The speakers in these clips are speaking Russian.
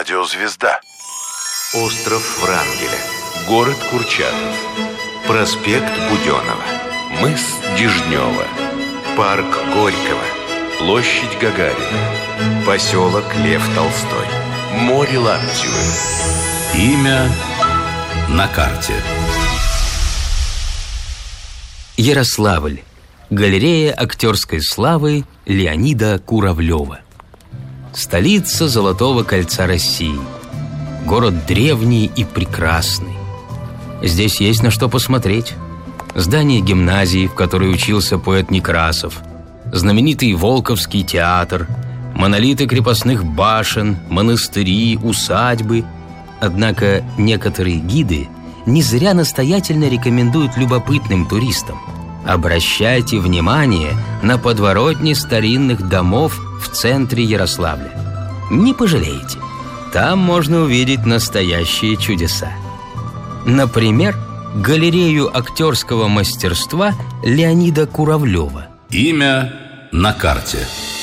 Радиозвезда. Остров Врангеля. Город Курчатов. Проспект Буденова. Мыс Дежнева. Парк Горького. Площадь Гагарина. Поселок Лев Толстой. Море Лаптевы. Имя на карте. Ярославль. Галерея актерской славы Леонида Куравлева. Столица Золотого кольца России. Город древний и прекрасный. Здесь есть на что посмотреть. Здание гимназии, в которой учился поэт Некрасов, знаменитый Волковский театр, монолиты крепостных башен, монастыри, усадьбы. Однако некоторые гиды не зря настоятельно рекомендуют любопытным туристам: обращайте внимание на подворотни старинных домов в центре Ярославля. Не пожалеете. Там можно увидеть настоящие чудеса. Например, галерею актерского мастерства Леонида Куравлева. Имя на карте.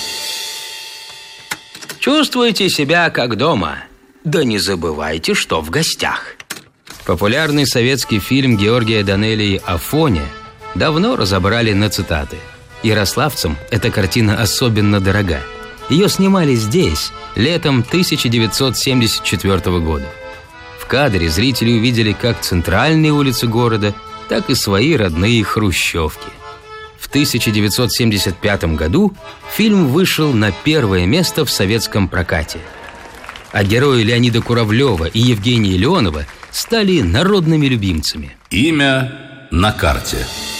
Чувствуйте себя как дома. Да не забывайте, что в гостях. Популярный советский фильм Георгия Данелии «Афоня» давно разобрали на цитаты. Ярославцам эта картина особенно дорога. Ее снимали здесь, летом 1974 года. В кадре зрители увидели как центральные улицы города, так и свои родные хрущевки. В 1975 году фильм вышел на первое место в советском прокате. А герои Леонида Куравлева и Евгения Леонова стали народными любимцами. Имя на карте.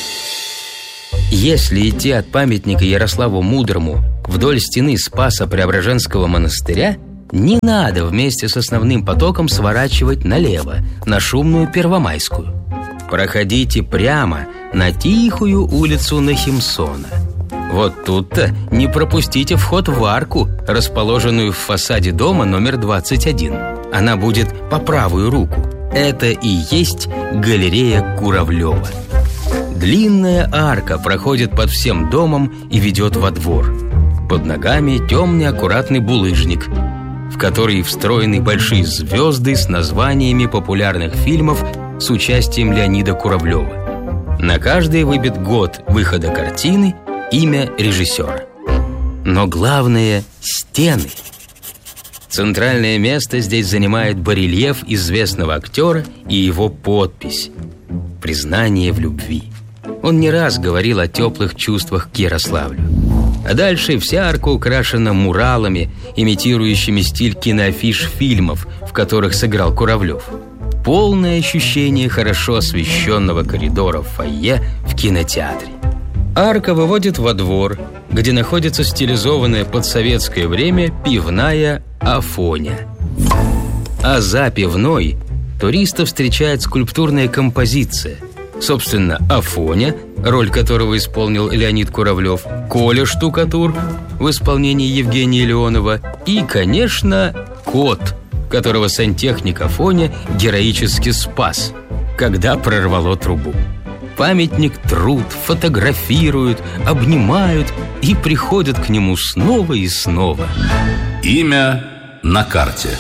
Если идти от памятника Ярославу Мудрому вдоль стены Спасо-Преображенского монастыря, не надо вместе с основным потоком сворачивать налево, на шумную Первомайскую. Проходите прямо на тихую улицу Нахимсона. Вот тут-то не пропустите вход в арку, расположенную в фасаде дома номер 21. Она будет по правую руку. Это и есть галерея Куравлева. Длинная арка проходит под всем домом и ведет во двор. Под ногами темный аккуратный булыжник, в который встроены большие звезды с названиями популярных фильмов с участием Леонида Куравлева. На каждый выбит год выхода картины, имя режиссера. Но главное – стены. Центральное место здесь занимает барельеф известного актера и его подпись – «Признание в любви». Он не раз говорил о теплых чувствах к Ярославлю. А дальше вся арка украшена муралами, имитирующими стиль киноафиш фильмов, в которых сыграл Куравлев. Полное ощущение хорошо освещенного коридора в фойе в кинотеатре. Арка выводит во двор, где находится стилизованная под советское время пивная «Афоня». А за пивной туристов встречает скульптурная композиция. Собственно, Афоня, роль которого исполнил Леонид Куравлев, Коля Штукатур в исполнении Евгения Леонова и, конечно, кот, которого сантехник Афоня героически спас, когда прорвало трубу. Памятник трут, фотографируют, обнимают и приходят к нему снова и снова. Имя на карте.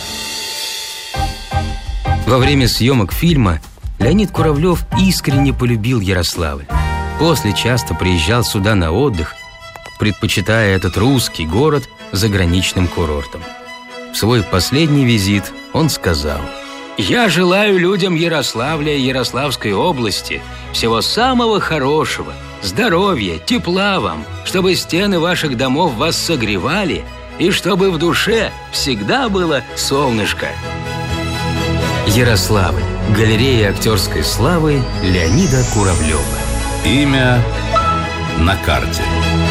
Во время съемок фильма Леонид Куравлев искренне полюбил Ярославль. После часто приезжал сюда на отдых, предпочитая этот русский город заграничным курортом. В свой последний визит он сказал: «Я желаю людям Ярославля и Ярославской области всего самого хорошего, здоровья, тепла вам, чтобы стены ваших домов вас согревали и чтобы в душе всегда было солнышко». Ярославль. Галерея актерской славы Леонида Куравлева. Имя на карте.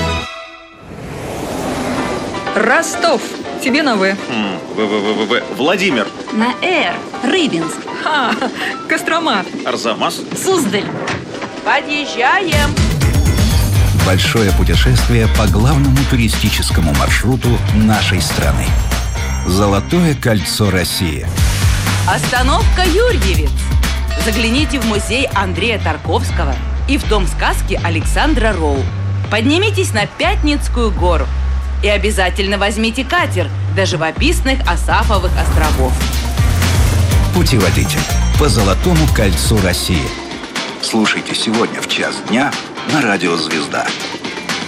Ростов. Тебе на В. Владимир. На Р. Рыбинск. Кострома. Арзамас. Суздаль. Подъезжаем. Большое путешествие по главному туристическому маршруту нашей страны. Золотое кольцо России. Остановка Юрьевец. Загляните в музей Андрея Тарковского и в дом сказки Александра Роу. Поднимитесь на Пятницкую гору. И обязательно возьмите катер до живописных Асафовых островов. Путеводитель по Золотому кольцу России. Слушайте сегодня в 1:00 дня на радио «Звезда».